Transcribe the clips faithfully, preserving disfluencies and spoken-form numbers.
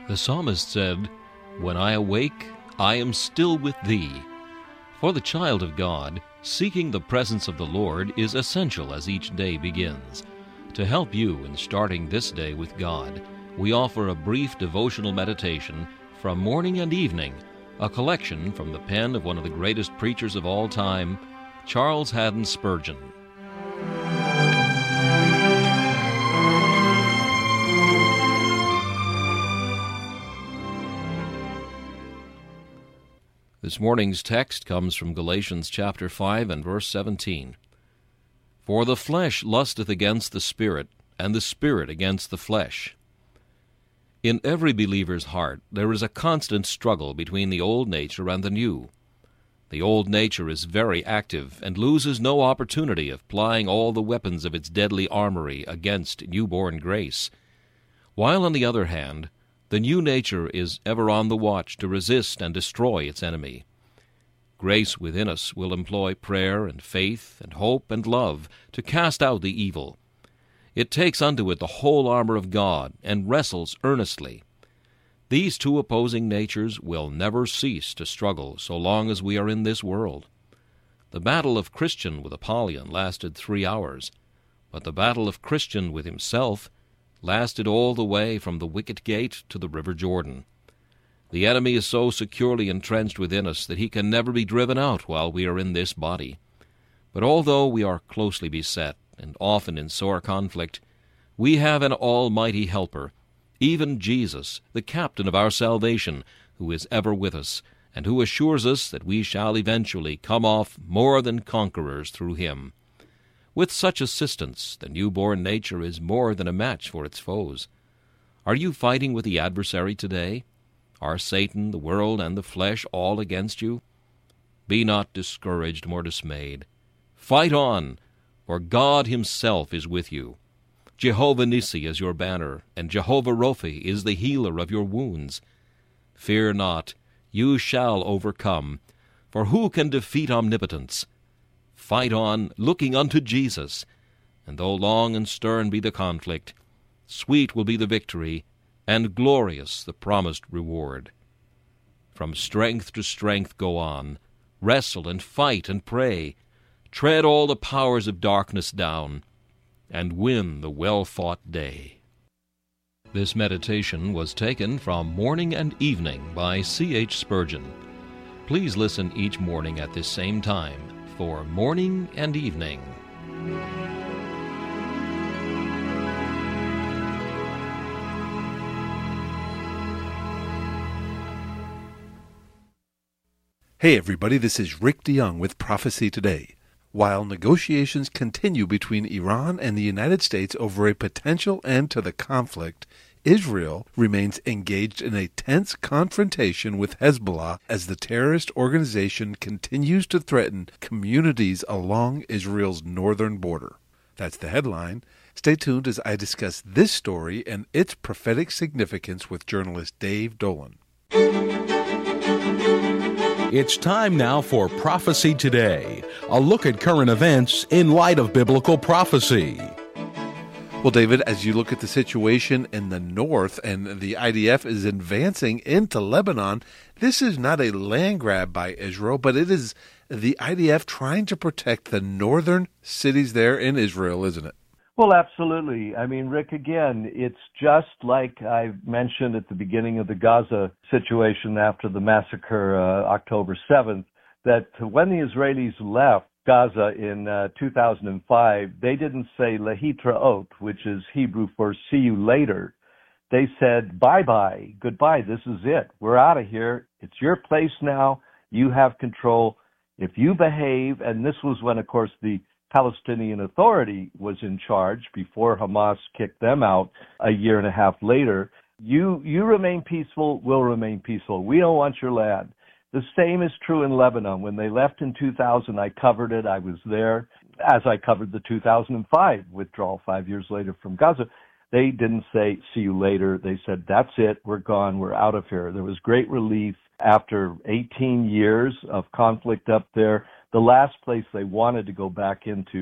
The psalmist said, "When I awake, I am still with thee." For the child of God, seeking the presence of the Lord is essential as each day begins. To help you in starting this day with God, we offer a brief devotional meditation from morning and evening, a collection from the pen of one of the greatest preachers of all time, Charles Haddon Spurgeon. This morning's text comes from Galatians chapter five and verse seventeen. For the flesh lusteth against the Spirit, and the Spirit against the flesh. In every believer's heart there is a constant struggle between the old nature and the new. The old nature is very active and loses no opportunity of plying all the weapons of its deadly armory against newborn grace, while on the other hand, the new nature is ever on the watch to resist and destroy its enemy. Grace within us will employ prayer and faith and hope and love to cast out the evil. It takes unto it the whole armor of God and wrestles earnestly. These two opposing natures will never cease to struggle so long as we are in this world. The battle of Christian with Apollyon lasted three hours, but the battle of Christian with himself lasted all the way from the wicket gate to the river Jordan. The enemy is so securely entrenched within us that he can never be driven out while we are in this body. But although we are closely beset and often in sore conflict, we have an almighty helper, even Jesus, the captain of our salvation, who is ever with us, and who assures us that we shall eventually come off more than conquerors through him. With such assistance, the newborn nature is more than a match for its foes. Are you fighting with the adversary today? Are Satan, the world, and the flesh all against you? Be not discouraged nor dismayed. Fight on, for God himself is with you. Jehovah Nissi is your banner, and Jehovah Rophi is the healer of your wounds. Fear not, you shall overcome, for who can defeat omnipotence? Fight on, looking unto Jesus, and though long and stern be the conflict, sweet will be the victory, and glorious the promised reward. From strength to strength go on, wrestle and fight and pray, tread all the powers of darkness down, and win the well-fought day. This meditation was taken from Morning and Evening by C H Spurgeon. Please listen each morning at this same time for Morning and Evening. Hey everybody, this is Rick DeYoung with Prophecy Today. While negotiations continue between Iran and the United States over a potential end to the conflict, Israel remains engaged in a tense confrontation with Hezbollah as the terrorist organization continues to threaten communities along Israel's northern border. That's the headline. Stay tuned as I discuss this story and its prophetic significance with journalist Dave Dolan. It's time now for Prophecy Today, a look at current events in light of biblical prophecy. Well, David, as you look at the situation in the north and the I D F is advancing into Lebanon, this is not a land grab by Israel, but it is the I D F trying to protect the northern cities there in Israel, isn't it? Well, absolutely. I mean, Rick, again, it's just like I mentioned at the beginning of the Gaza situation after the massacre uh, October seventh, that when the Israelis left Gaza in uh, two thousand five, they didn't say Lehitraot, which is Hebrew for see you later. They said, bye-bye, goodbye, this is it. We're out of here. It's your place now. You have control. If you behave, and this was when, of course, the Palestinian Authority was in charge before Hamas kicked them out a year and a half later, you, you remain peaceful, we'll remain peaceful. We don't want your land. The same is true in Lebanon. When they left in two thousand, I covered it. I was there as I covered the two thousand five withdrawal five years later from Gaza. They didn't say, see you later. They said, that's it. We're gone. We're out of here. There was great relief after eighteen years of conflict up there. The last place they wanted to go back into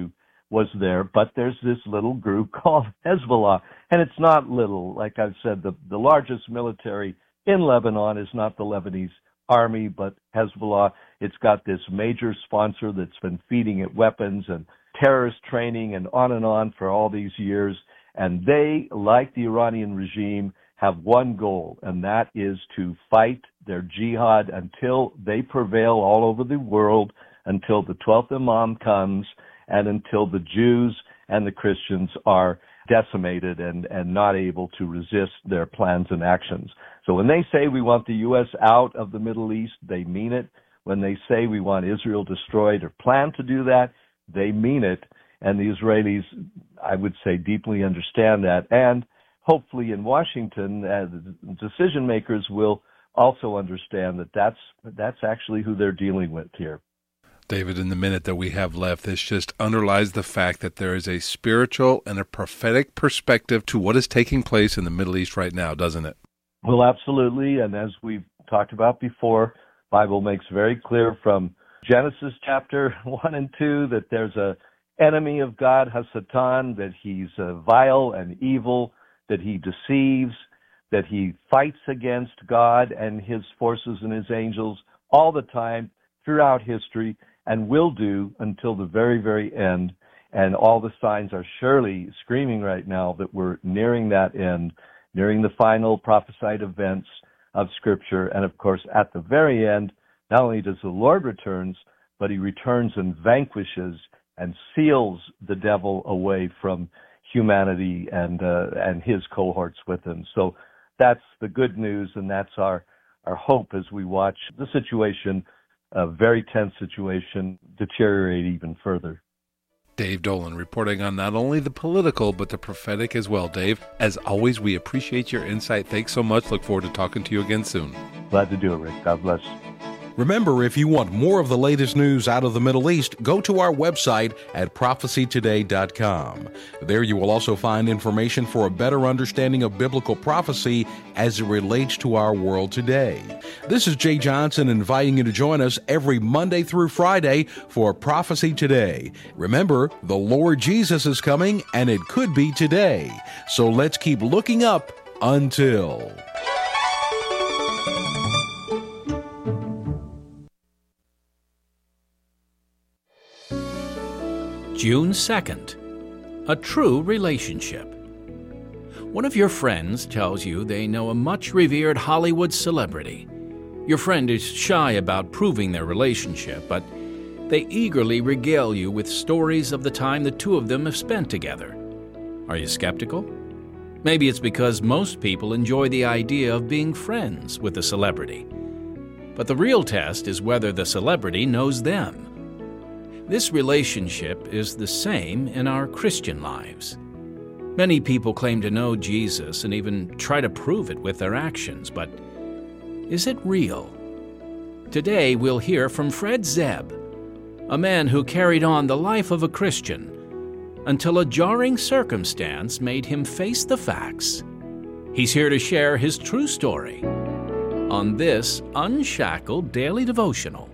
was there, but there's this little group called Hezbollah. And it's not little. Like I've said, the, the largest military in Lebanon is not the Lebanese army, but Hezbollah. It's got this major sponsor that's been feeding it weapons and terrorist training and on and on for all these years. And they, like the Iranian regime, have one goal, and that is to fight their jihad until they prevail all over the world, until the twelfth Imam comes, and until the Jews and the Christians are decimated and, and not able to resist their plans and actions. So when they say we want the U S out of the Middle East, they mean it. When they say we want Israel destroyed or plan to do that, they mean it. And the Israelis, I would say, deeply understand that. And hopefully in Washington, uh, the decision makers will also understand that that's, that's actually who they're dealing with here. David, in the minute that we have left, this just underlies the fact that there is a spiritual and a prophetic perspective to what is taking place in the Middle East right now, doesn't it? Well, absolutely. And as we've talked about before, the Bible makes very clear from Genesis chapter one and two that there's a enemy of God, Hasatan, that he's uh, vile and evil, that he deceives, that he fights against God and his forces and his angels all the time throughout history, and will do until the very, very end. And all the signs are surely screaming right now that we're nearing that end, nearing the final prophesied events of Scripture. And of course, at the very end, not only does the Lord returns, but he returns and vanquishes and seals the devil away from humanity and uh, and his cohorts with him. So that's the good news, and that's our, our hope as we watch the situation, a very tense situation, deteriorate even further. Dave Dolan reporting on not only the political, but the prophetic as well. Dave, as always, we appreciate your insight. Thanks so much. Look forward to talking to you again soon. Glad to do it, Rick. God bless. Remember, if you want more of the latest news out of the Middle East, go to our website at prophecy today dot com. There you will also find information for a better understanding of biblical prophecy as it relates to our world today. This is Jay Johnson inviting you to join us every Monday through Friday for Prophecy Today. Remember, the Lord Jesus is coming, and it could be today. So let's keep looking up until... June second, a true relationship. One of your friends tells you they know a much-revered Hollywood celebrity. Your friend is shy about proving their relationship, but they eagerly regale you with stories of the time the two of them have spent together. Are you skeptical? Maybe it's because most people enjoy the idea of being friends with a celebrity. But the real test is whether the celebrity knows them. This relationship is the same in our Christian lives. Many people claim to know Jesus and even try to prove it with their actions, but is it real? Today we'll hear from Fred Zebb, a man who carried on the life of a Christian until a jarring circumstance made him face the facts. He's here to share his true story on this Unshackled Daily Devotional.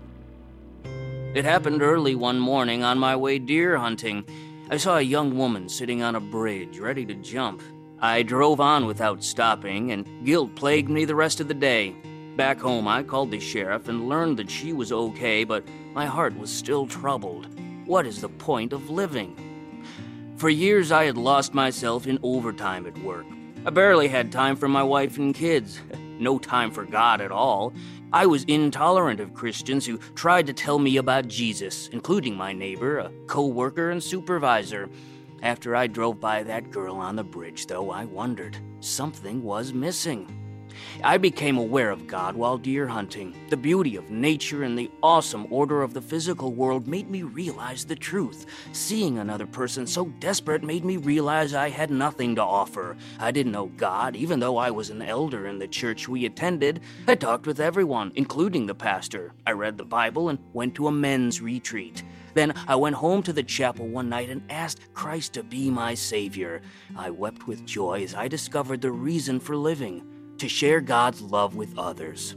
It happened early one morning on my way deer hunting. I saw a young woman sitting on a bridge, ready to jump. I drove on without stopping, and guilt plagued me the rest of the day. Back home, I called the sheriff and learned that she was okay, but my heart was still troubled. What is the point of living? For years, I had lost myself in overtime at work. I barely had time for my wife and kids. No time for God at all. I was intolerant of Christians who tried to tell me about Jesus, including my neighbor, a co-worker and supervisor. After I drove by that girl on the bridge, though, I wondered. Something was missing. I became aware of God while deer hunting. The beauty of nature and the awesome order of the physical world made me realize the truth. Seeing another person so desperate made me realize I had nothing to offer. I didn't know God, even though I was an elder in the church we attended. I talked with everyone, including the pastor. I read the Bible and went to a men's retreat. Then I went home to the chapel one night and asked Christ to be my Savior. I wept with joy as I discovered the reason for living. To share God's love with others.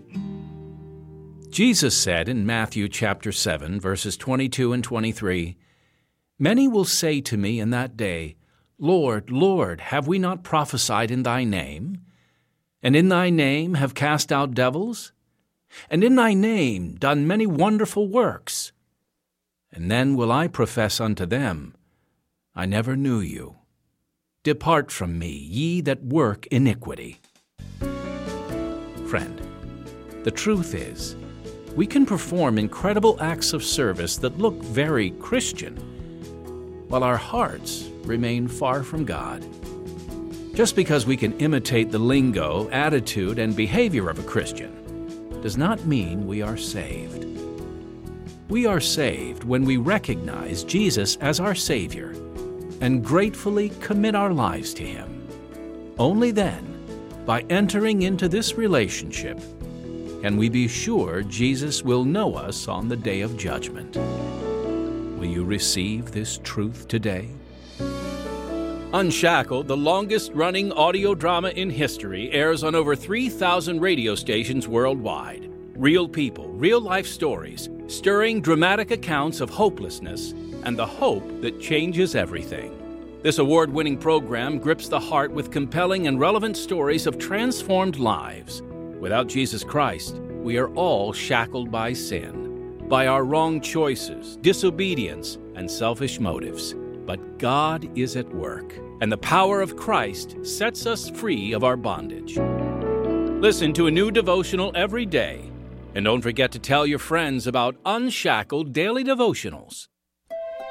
Jesus said in Matthew chapter seven, verses twenty-two and twenty-three, Many will say to me in that day, Lord, Lord, have we not prophesied in thy name? And in thy name have cast out devils? And in thy name done many wonderful works? And then will I profess unto them, I never knew you. Depart from me, ye that work iniquity. Friend, the truth is, we can perform incredible acts of service that look very Christian, while our hearts remain far from God. Just because we can imitate the lingo, attitude, and behavior of a Christian does not mean we are saved. We are saved when we recognize Jesus as our Savior and gratefully commit our lives to Him. Only then, by entering into this relationship, can we be sure Jesus will know us on the day of judgment. Will you receive this truth today? Unshackled, the longest-running audio drama in history, airs on over three thousand radio stations worldwide. Real people, real-life stories, stirring dramatic accounts of hopelessness and the hope that changes everything. This award-winning program grips the heart with compelling and relevant stories of transformed lives. Without Jesus Christ, we are all shackled by sin, by our wrong choices, disobedience, and selfish motives. But God is at work, and the power of Christ sets us free of our bondage. Listen to a new devotional every day, and don't forget to tell your friends about Unshackled Daily Devotionals.